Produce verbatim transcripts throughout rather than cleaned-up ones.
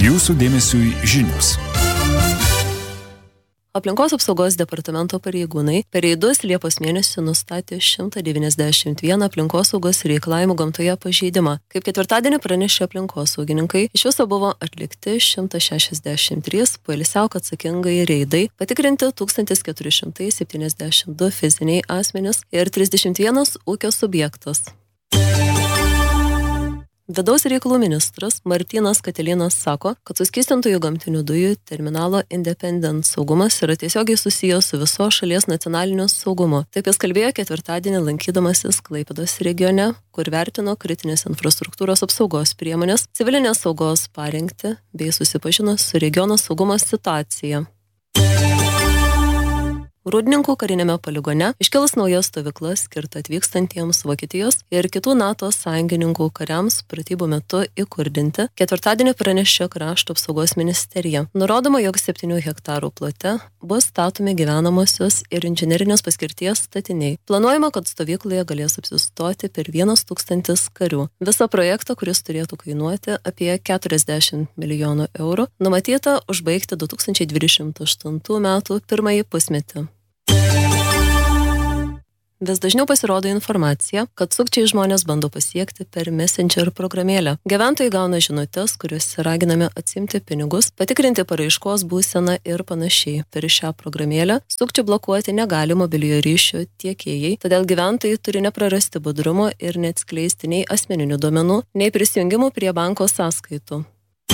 Jūsų dėmesiui žinios. Aplinkos apsaugos departamento pareigūnai per reidus Liepos mėnesį nustatė šimtą devyniasdešimt vieną aplinkos saugos reikalavimų gamtoje pažeidimą. Kaip ketvirtadienį pranešė aplinkosaugininkai, iš viso buvo atlikti šimtas šešiasdešimt trys poilsiauk atsakingai reidai, patikrinti tūkstantis keturi šimtai septyniasdešimt du fiziniai asmenys ir trisdešimt vienas ūkio subjektas. Vidaus reikalų ministras Martynas Katilinas sako, kad suskystintųjų gamtinių dujų terminalo Independent saugumas yra tiesiogiai susijęs su visos šalies nacionaliniu saugumu. Taip jis kalbėjo ketvirtadienį lankydamasis Klaipėdos regione, kur vertino kritinės infrastruktūros apsaugos priemonės, civilinės saugos parengtį bei susipažino su regiono saugumo situacija. Rūdninkų karinėme poligone iškilus nauja stovykla skirta atvykstantiems Vokietijos ir kitų NATO sąjungininkų kariams pratybų metu įkurdinti, ketvirtadienį pranešė Krašto apsaugos ministerija. Nurodoma, jog septynių hektarų plote bus statomi gyvenamosios ir inžinerinės paskirties statiniai. Planuojama, kad stovykloje galės apsistoti per vienas tūkstantis karių. Visą projektą, kuris turėtų kainuoti apie keturiasdešimt milijonų eurų, numatyta užbaigti du tūkstančiai dvidešimt aštuntų metų pirmąjį pusmetį. Vis dažniau pasirodo informacija, kad sukčiai žmonės bando pasiekti per Messenger programėlę. Gyventojai gauna žinutes, kuriuose raginami atsimti pinigus, patikrinti paraiškos būseną ir panašiai. Per šią programėlę sukčių blokuoti negali mobiliojo ryšio tiekėjai, todėl gyventojai turi neprarasti budrumo ir neatskleisti nei asmeninių duomenų, nei prisijungimų prie banko sąskaitų.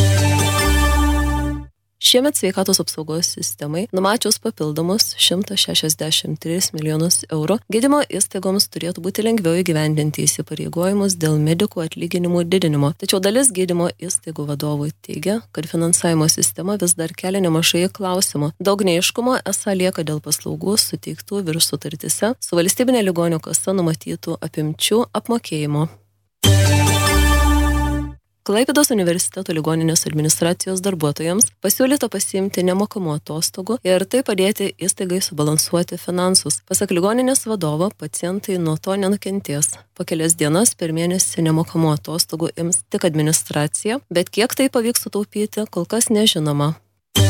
Šiemet sveikatos apsaugos sistemai numačius papildomus šimtą šešiasdešimt tris milijonus eurų, gydymo įstaigoms turėtų būti lengviau įgyvendinti įsipareigojimus dėl medikų atlyginimų didinimo. Tačiau dalis gydymo įstaigų vadovų teigia, kad finansavimo sistema vis dar kelia nemažai klausimų. Daug neaiškumo esą lieka dėl paslaugų suteiktų virš sutartise su valstybinė ligonių kasa numatytų apimčių apmokėjimo. Klaipėdos universiteto ligoninės administracijos darbuotojams pasiūlyta pasiimti nemokamų atostogų ir tai padėti įstaigai subalansuoti finansus. Pasak ligoninės vadovo, pacientai nuo to nenukentės. Po kelias dienas per mėnesį nemokamų atostogų ims tik administracija, bet kiek tai pavyks sutaupyti, kol kas nežinoma.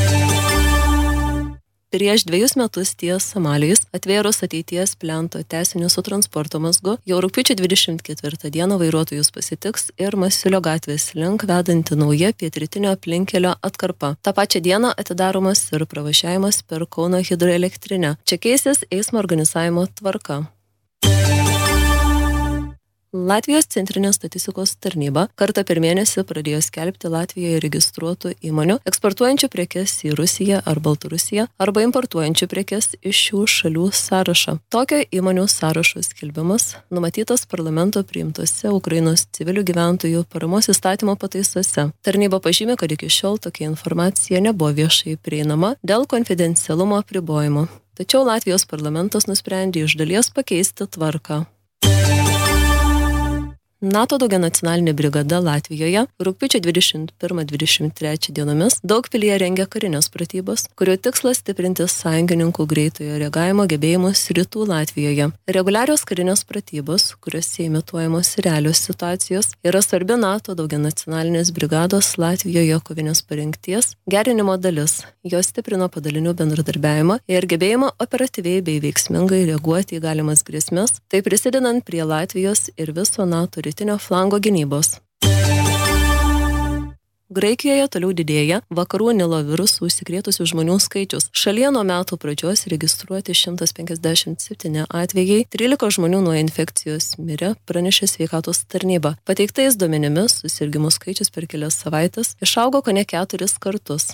Prieš dviejus metus ties Somalijos atvėrus ateities plento tęsinį su transporto mazgu, jau rugpjūčio dvidešimt ketvirtą dieną vairuotojus pasitiks ir Masiulio gatvės link vedanti nauja pietrytinio aplinkelio atkarpa. Ta pačia diena atidaromas ir pravažiavimas per Kauno hidroelektrinę. Čia keisis eismo organizavimo tvarka. Latvijos centrinė statistikos tarnyba kartą per mėnesį pradėjo skelbti Latvijoje registruotų įmonių, eksportuojančių prekes į Rusiją ar Baltarusiją arba importuojančių prekes iš šių šalių sąrašą. Tokio įmonių sąrašo skelbimas numatytas parlamento priimtose Ukrainos civilių gyventojų paramos įstatymo pataisose. Tarnyba pažymė, kad iki šiol tokia informacija nebuvo viešai prieinama dėl konfidencialumo apribojimo. Tačiau Latvijos parlamentas nusprendė iš dalies pakeisti tvarką. NATO daugianacionalinė brigada Latvijoje rugpjūčio dvidešimt pirmą dvidešimt trečią dienomis Daugpilyje rengia karinės pratybas, kurių tikslas stiprinti sąjungininkų greitojo reagavimo gebėjimus rytų Latvijoje. Reguliarios karinės pratybos, kuriuose imituojamos realios situacijos, yra svarbi NATO daugianacionalinės brigados Latvijoje kovinės parengties gerinimo dalis. Jos stiprino padalinių bendradarbiavimą ir gebėjimą operatyviai bei veiksmingai reaguoti į galimas grėsmes, tai prisidedant prie Latvijos ir viso NATO rytinio flango gynybos. Graikijoje toliau didėja vakarų Nilo virusų užsikrėtusių žmonių skaičius. Šalyje nuo metų pradžios registruoti šimtas penkiasdešimt septyni atvejai, trylika žmonių nuo infekcijos mirė, pranešė sveikatos tarnyba. Pateiktais duomenimis susirgimų skaičius per kelias savaites išaugo kone keturis kartus.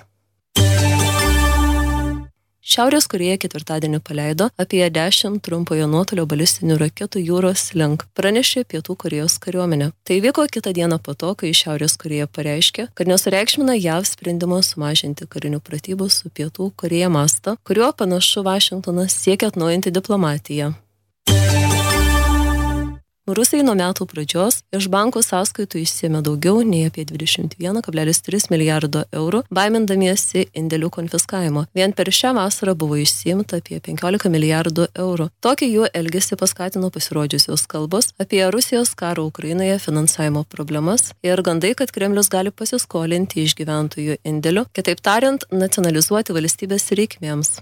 Šiaurės Korėja ketvirtadienį paleido apie dešimt trumpojo nuotolio balistinių raketų jūros link, pranešė Pietų Korėjos kariuomenė. Tai vyko kitą dieną po to, kai Šiaurės Korėja pareiškė, kad nesureikšmina J A V sprendimo sumažinti karinių pratybų su Pietų Korėja mastą, kuriuo panašu Vašingtonas siekia atnaujinti diplomatiją. Rusai nuo metų pradžios iš bankų sąskaitų išsiėmė daugiau nei apie dvidešimt vieną kablelis tris milijardo eurų, baimindamiesi indėlių konfiskavimo. Vien per šią vasarą buvo išsiimta apie penkiolika milijardų eurų. Tokį jų elgesį paskatino pasirodžiusios kalbos apie Rusijos karo Ukrainoje finansavimo problemas ir gandai, kad Kremlius gali pasiskolinti iš gyventojų indėlių, kitaip tariant, nacionalizuoti valstybės reikmėms.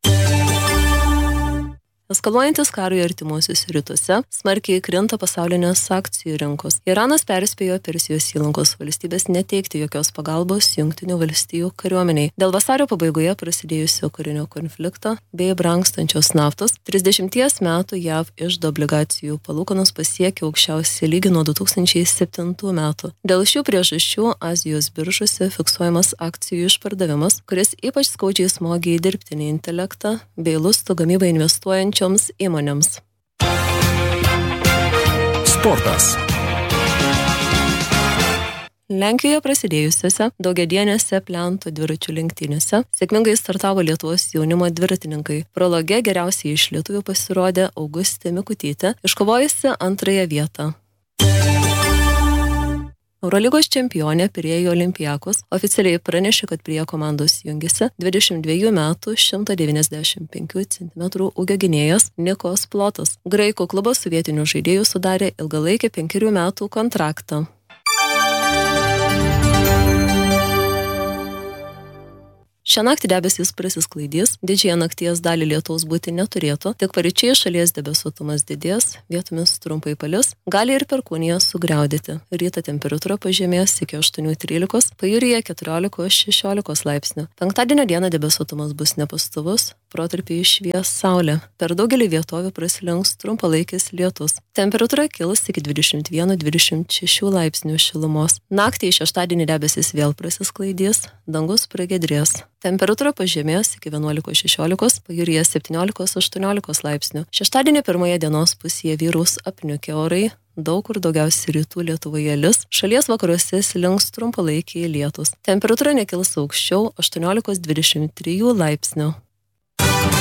Eskaluojantis karui artimuosiuose rytuose smarkiai krinta pasaulinės akcijų rinkos. Iranas perspėjo Persijos įlankos valstybės neteikti jokios pagalbos Jungtinių valstijų kariuomeniai. Dėl vasario pabaigoje prasidėjusio karinio konflikto bei brangstančios naftos, trisdešimties metų J A V iždo obligacijų palūkanos pasiekė aukščiausią lygį nuo du tūkstančiai septintų metų. Dėl šių priežasčių Azijos biržose fiksuojamas akcijų išpardavimas, kuris ypač skaudžiai smogė į dirbtinį intelektą bei lustų gamybą investuojant įmonėms. Sportas. Lenkijoje prasidėjusiose daugiadienėse plento dviračių lenktynėse sėkmingai startavo Lietuvos jaunimo dviratininkai. Prologe geriausiai iš lietuvių pasirodė Augustė Mikutytė, iškovojusi antrąją vietą. Eurolygos čempionė Pirėjo Olympiakos oficialiai pranešė, kad prie komandos jungiasi dvidešimt dviejų metų šimto devyniasdešimt penkių centimetrų ūgio gynėjas Nikos Plotas. Graikų klubas su vietiniu žaidėju sudarė ilgalaikį penkerių metų kontraktą. Šią naktį debesys prasisklaidys, didžiąją nakties dalį lietaus būti neturėtų, tik paryčiai šalies debesuotumas didės, vietomis trumpai palis, gali ir perkūnija sugriaudėti. Ryto temperatūra pažemės iki aštuonių trylikos, pajūryje keturiolikos šešiolikos laipsnių. Penktadienio dieną debesuotumas bus nepastovus, protarpiai švies saulė. Per daugelį vietovių prasilenks trumpalaikis lietus. Temperatūra kils iki dvidešimt vieno dvidešimt šešių laipsnių šilumos. Naktį į šeštadienį debesys vėl prasisklaidys, dangus pragiedrės. Temperatūra pažemės iki vienuolikos šešiolikos, pajūryje septyniolikos aštuoniolikos laipsnių. Šeštadienį pirmoje dienos pusėje vyraus apniukę orai, daug kur daugiausiai rytų Lietuvoje lis, šalies vakaruose slinks trumpalaikiai lietus. Temperatūra nekils aukščiau aštuoniolikos dvidešimt trijų laipsnių.